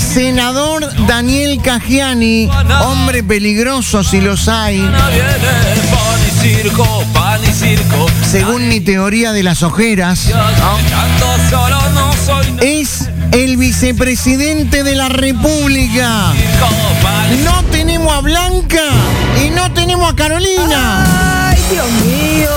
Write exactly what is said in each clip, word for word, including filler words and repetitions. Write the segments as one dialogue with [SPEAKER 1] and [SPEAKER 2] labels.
[SPEAKER 1] Senador Daniel Caggiani, hombre peligroso si los hay. Según mi teoría de las ojeras, ¿no? Es el vicepresidente de la República. No tenemos a Blanca y no tenemos a Carolina.
[SPEAKER 2] ¡Ay, Dios mío!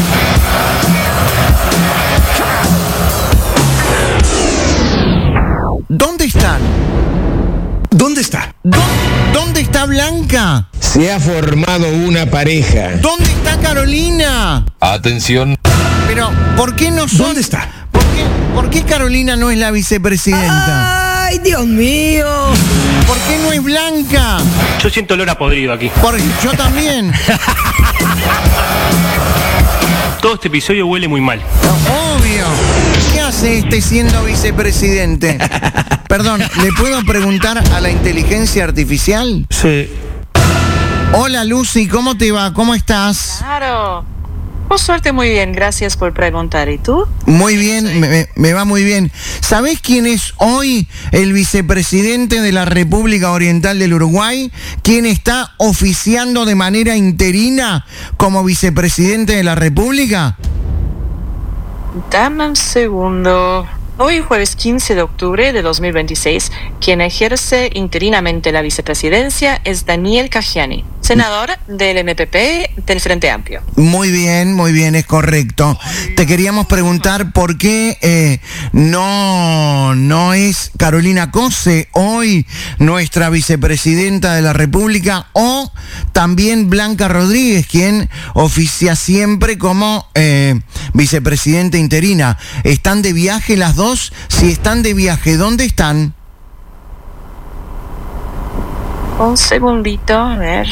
[SPEAKER 1] ¿Dónde están?
[SPEAKER 3] ¿Dónde está?
[SPEAKER 1] ¿Dó- ¿Dónde está Blanca?
[SPEAKER 3] Se ha formado una pareja.
[SPEAKER 1] ¿Dónde está Carolina?
[SPEAKER 4] Atención.
[SPEAKER 1] Pero, ¿por qué no son?
[SPEAKER 3] ¿Dónde está?
[SPEAKER 1] ¿Por qué, por qué Carolina no es la vicepresidenta?
[SPEAKER 2] ¡Ay, Dios mío!
[SPEAKER 1] ¿Por qué no es Blanca?
[SPEAKER 5] Yo siento olor a podrido aquí.
[SPEAKER 1] Porque yo también.
[SPEAKER 5] Todo este episodio huele muy mal.
[SPEAKER 1] Obvio. ¿Qué hace este siendo vicepresidente? Perdón, ¿le puedo preguntar a la inteligencia artificial?
[SPEAKER 5] Sí.
[SPEAKER 1] Hola Lucy, ¿cómo te va? ¿Cómo estás?
[SPEAKER 6] Claro. Por suerte, muy bien. Gracias por preguntar. ¿Y tú?
[SPEAKER 1] Muy bien, me, me va muy bien. ¿Sabés quién es hoy el vicepresidente de la República Oriental del Uruguay? ¿Quién está oficiando de manera interina como vicepresidente de la República?
[SPEAKER 6] Dame un segundo. Hoy, jueves quince de octubre de dos mil veintiséis, quien ejerce interinamente la vicepresidencia es Daniel Caggiani, senador del M P P del Frente Amplio.
[SPEAKER 1] Muy bien, muy bien, es correcto. Te queríamos preguntar por qué eh, no, no es Carolina Cose hoy nuestra vicepresidenta de la República, o también Blanca Rodríguez, quien oficia siempre como eh, vicepresidenta interina. ¿Están de viaje las dos? Si están de viaje, ¿dónde están?
[SPEAKER 6] Un segundito, a ver.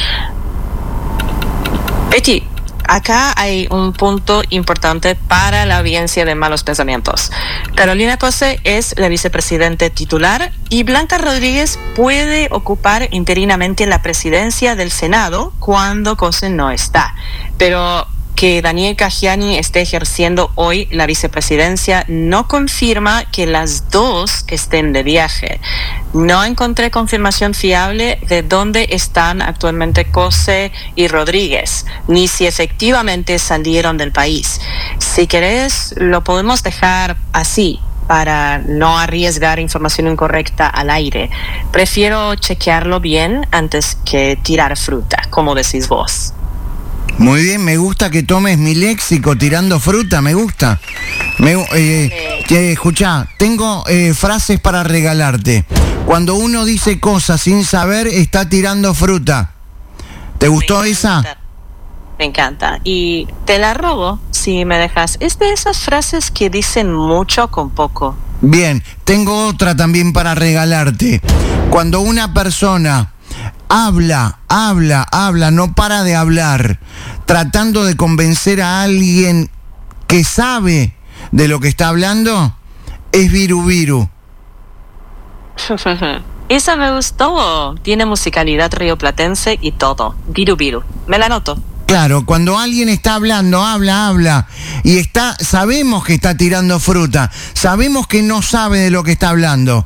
[SPEAKER 6] Betty, acá hay un punto importante para la audiencia de malos pensamientos. Carolina Cose es la vicepresidenta titular y Blanca Rodríguez puede ocupar interinamente la presidencia del Senado cuando Cose no está. Pero que Daniel Caggiani esté ejerciendo hoy la vicepresidencia no confirma que las dos estén de viaje. No encontré confirmación fiable de dónde están actualmente Cose y Rodríguez, ni si efectivamente salieron del país. Si querés, lo podemos dejar así, para no arriesgar información incorrecta al aire. Prefiero chequearlo bien antes que tirar fruta, como decís vos.
[SPEAKER 1] Muy bien, me gusta que tomes mi léxico tirando fruta, me gusta. Me, eh, eh, escuchá, tengo eh, frases para regalarte. Cuando uno dice cosas sin saber, está tirando fruta. ¿Te gustó esa?
[SPEAKER 6] Me encanta. Y te la robo, si me dejas. Es de esas frases que dicen mucho con poco.
[SPEAKER 1] Bien, tengo otra también para regalarte. Cuando una persona habla, habla, habla, no para de hablar, tratando de convencer a alguien que sabe de lo que está hablando, es viru viru.
[SPEAKER 6] Esa me gustó. Tiene musicalidad rioplatense y todo. Viru viru. Me la anoto.
[SPEAKER 1] Claro, cuando alguien está hablando, habla, habla, y está, sabemos que está tirando fruta, sabemos que no sabe de lo que está hablando,